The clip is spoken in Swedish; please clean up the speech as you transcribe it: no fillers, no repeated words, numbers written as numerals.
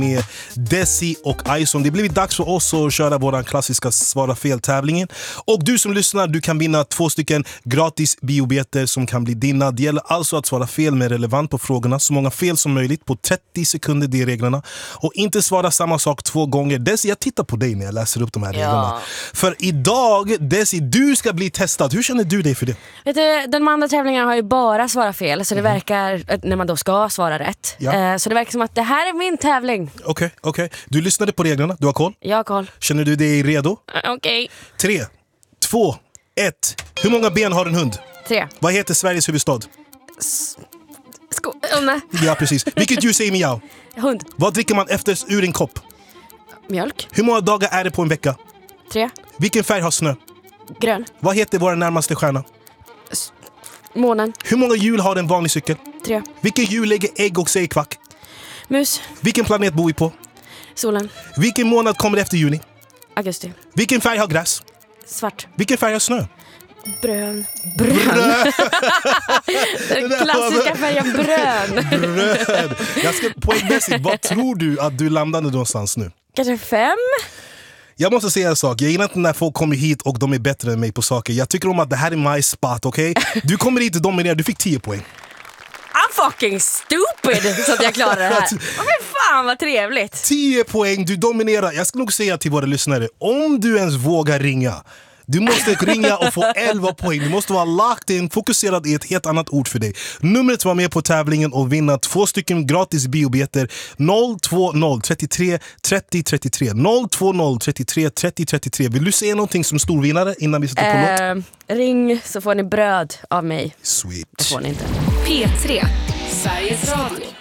med Desi och Ison. Det har blivit dags för oss att köra våran klassiska svara fel-tävlingen. Och du som lyssnar, du kan vinna 2 stycken gratis biobiljetter som kan bli dina. Det gäller alltså att svara fel med relevant på frågorna. Så många fel som möjligt på 30 sekunder, det är reglerna. Och inte svara samma sak 2 gånger. Desi, jag tittar på dig när jag läser upp de här reglerna. För idag, Desi, du ska bli testad. Hur känner du dig för det? Vet du, den andra tävlingen har ju bara svarat fel. Så det verkar, när man då ska svara rätt. Så det verkar som att det här är min tävling. Okej. Du lyssnade på reglerna, du har koll? Jag har koll. Känner du dig redo? Okej. 3, 2, 1. Hur många ben har en hund? 3. Vad heter Sveriges huvudstad? Skåne. Ja, precis. Vilket djur säger miau? Hund. Vad dricker man efter ur en kopp? Mjölk. Hur många dagar är det på en vecka? 3. Vilken färg har snö? Grön. Vad heter vår närmaste stjärna? Månen. Hur många hjul har en vanlig cykel? 3. Vilken djur lägger ägg och säger kvack? Mus. Vilken planet bor vi på? Solen. Vilken månad kommer efter juni? Augusti. Vilken färg har gräs? Svart. Vilken färg har snö? Brön. Den klassiska färgen brön. Bröd. Jag ska poängmässigt, vad tror du att du landade någonstans nu? Kanske 5. Jag måste säga en sak, jag gillar inte när folk kommer hit och de är bättre än mig på saker. Jag tycker om att det här är my spot, okej? Du kommer hit och dominerar, du fick 10 poäng. I'm fucking stupid så att jag klarar det här. Men fan vad trevligt. 10 poäng, du dominerar. Jag ska nog säga till våra lyssnare, om du ens vågar ringa, du måste ringa och få 11 poäng. Du måste vara locked in, fokuserad i ett helt annat ord för dig. Numret var med på tävlingen och vinna 2 stycken gratis biobiljetter. 020 33 30 33. 020 33 30 33. Vill du säga någonting som storvinnare innan vi sätter på låt? Ring så får ni bröd av mig. Sweet. Det får ni inte. P3, Sveriges Radio.